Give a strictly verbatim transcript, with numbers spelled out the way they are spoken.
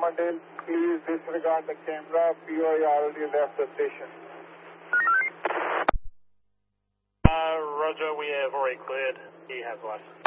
Armadale, please disregard the camera. P O I already left the station. Uh, Roger, we have already cleared. He has left.